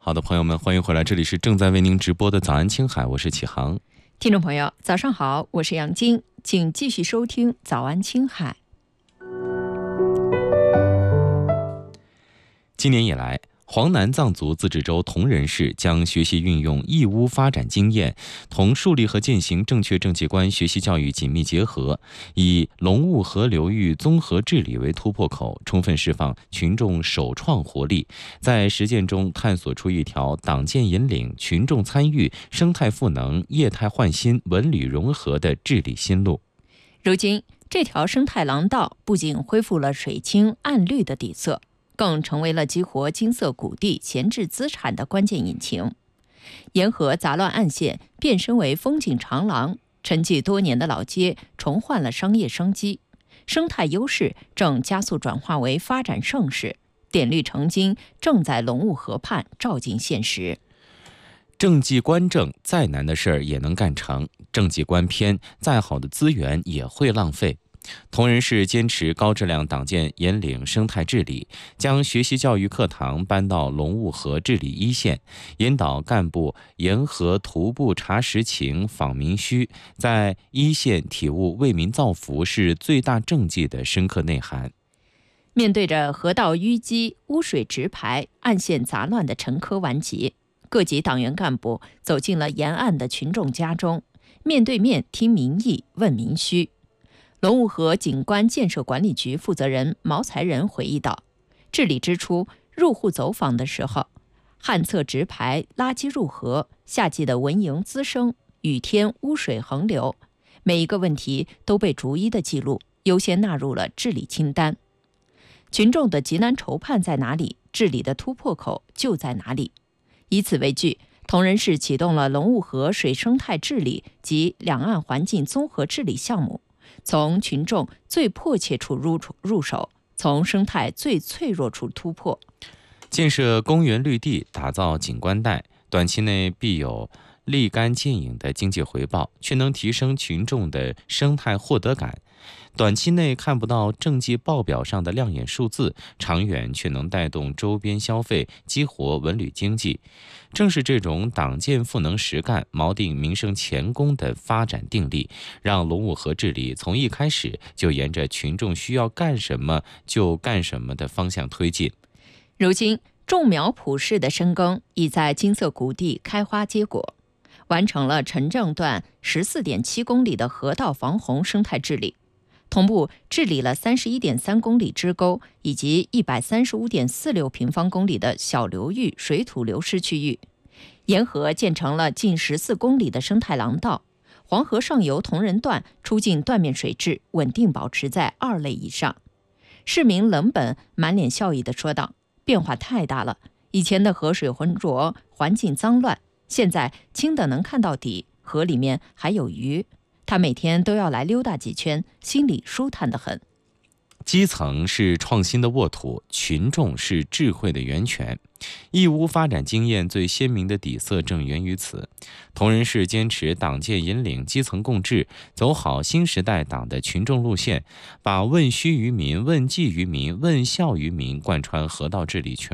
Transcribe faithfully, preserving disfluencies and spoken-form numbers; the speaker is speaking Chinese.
好的，朋友们，欢迎回来，这里是正在为您直播的早安青海，我是启航。 听众朋友，早上好，我是杨晶，请继续收听早安青海。 今年以来，黄南藏族自治州铜仁市将学习运用义乌发展经验，同树立和践行正确政绩观学习教育紧密结合，以龙雾河流域综合治理为突破口，充分释放群众首创活力，在实践中探索出一条党建引领、群众参与、生态赋能、业态焕新、文旅融合的治理新路。 如今，这条生态廊道不仅恢复了水清岸绿的底色，更成为了激活金色谷地闲置资产的关键引擎。沿河杂乱岸线变身为风景长廊，沉寂多年的老街重焕了商业生机，生态优势正加速转化为发展盛世，点绿成金正在龙雾河畔照进现实。 政绩观正，再难的事儿也能干成；政绩观偏，再好的资源也会浪费。铜仁市坚持高质量党建引领生态治理，将学习教育课堂搬到龙雾河治理一线，引导干部沿河徒步查实情、访民需，在一线体悟为民造福是最大政绩的深刻内涵。 面对着河道淤积、污水直排、岸线杂乱的陈科顽疾，各级党员干部走进了沿岸的群众家中，面对面听民意、问民需。龙雾河景观建设管理局负责人毛才仁回忆道，治理之初，入户走访的时候，旱厕直排，垃圾入河，夏季的蚊蝇滋生，雨天污水横流，每一个问题都被逐一的记录，优先纳入了治理清单。群众的急难愁盼在哪里，治理的突破口就在哪里。以此为据，铜仁市启动了龙雾河水生态治理及两岸环境综合治理项目，从群众最迫切处入入手，从生态最脆弱处突破。 建设公园绿地，打造景观带，短期内必有立竿见影的经济回报，却能提升群众的生态获得感。短期内看不到政绩报表上的亮眼数字，长远却能带动周边消费，激活文旅经济。正是这种党建赋能实干、锚定民生前功的发展定力，让龙雾河治理从一开始就沿着群众需要干什么就干什么的方向推进。 如今，种苗普氏的深耕已在金色谷地开花结果，完成了陈正段十四点七公里的河道防洪生态治理，同步治理了三十一点三公里支沟以及一百三十五点四六平方公里的小流域水土流失区域，沿河建成了近十四公里的生态廊道，黄河上游铜仁段出境断面水质稳定保持在二类以上。市民冷本满脸笑意地说道，变化太大了，以前的河水浑浊，环境脏乱，现在清的能看到底，河里面还有鱼，他每天都要来溜达几圈，心里舒坦得很。 基层是创新的沃土，群众是智慧的源泉。义乌发展经验最鲜明的底色正源于此。铜仁市坚持党建引领、基层共治，走好新时代党的群众路线，把问需于民、问计于民、问效于民贯穿河道治理全